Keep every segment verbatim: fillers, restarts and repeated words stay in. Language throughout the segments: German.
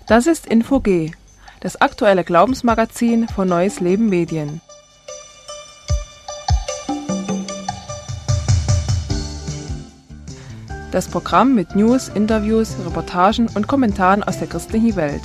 Das ist Info G, das aktuelle Glaubensmagazin von Neues Leben Medien. Das Programm mit News, Interviews, Reportagen und Kommentaren aus der christlichen Welt.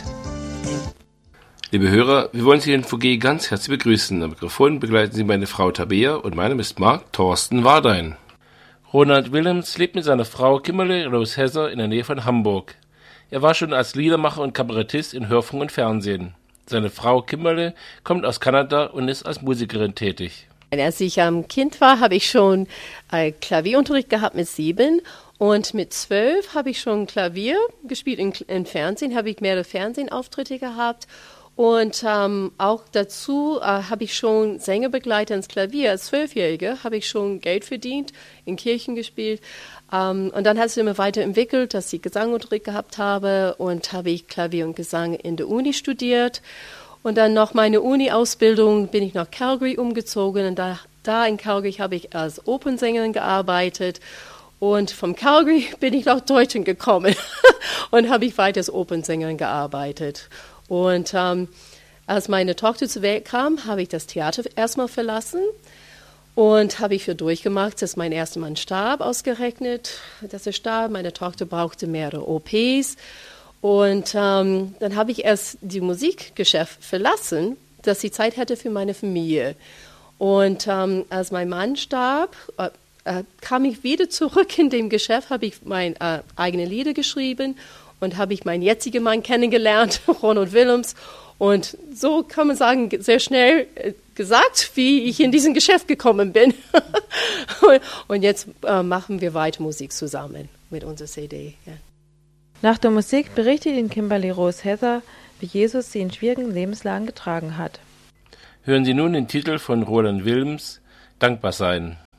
Liebe Hörer, wir wollen Sie in Info G ganz herzlich begrüßen. Am Mikrofon begleiten Sie meine Frau Tabea und mein Name ist Mark Thorsten Wardein. Ronald Willems lebt mit seiner Frau Kimberly Rose Hesser in der Nähe von Hamburg. Er war schon als Liedermacher und Kabarettist in Hörfunk und Fernsehen. Seine Frau Kimberly kommt aus Kanada und ist als Musikerin tätig. Als ich ähm, Kind war, habe ich schon äh, Klavierunterricht gehabt mit sieben. Und mit zwölf habe ich schon Klavier gespielt. In, in Fernsehen habe ich mehrere Fernsehauftritte gehabt. Und ähm, auch dazu äh, habe ich schon Sänger begleitet ins Klavier. Als Zwölfjährige habe ich schon Geld verdient, in Kirchen gespielt. Ähm, und dann hat es immer weiterentwickelt, dass ich Gesangunterricht gehabt habe und habe ich Klavier und Gesang in der Uni studiert. Und dann noch meine Uni-Ausbildung bin ich nach Calgary umgezogen. Und da, da in Calgary habe ich als Opernsängerin gearbeitet. Und vom Calgary bin ich nach Deutschland gekommen und habe ich weiter als Opernsängerin gearbeitet. Und ähm, als meine Tochter zur Welt kam, habe ich das Theater erstmal verlassen und habe ich für durchgemacht, dass mein erster Mann starb, ausgerechnet, dass er starb. Meine Tochter brauchte mehrere O Ps. Und ähm, dann habe ich erst die Musikgeschäft verlassen, dass ich Zeit hatte für meine Familie. Und ähm, als mein Mann starb, äh, äh, kam ich wieder zurück in dem Geschäft, habe ich meine äh, eigenen Lieder geschrieben und habe ich meinen jetzigen Mann kennengelernt, Ronald Willems. Und so kann man sagen, sehr schnell äh, gesagt, wie ich in diesem Geschäft gekommen bin. Und jetzt äh, machen wir weiter Musik zusammen mit unserer C D. Ja. Nach der Musik berichtet Ihnen Kimberly Rose Hesser, wie Jesus sie in schwierigen Lebenslagen getragen hat. Hören Sie nun den Titel von Roland Willems, Dankbar sein.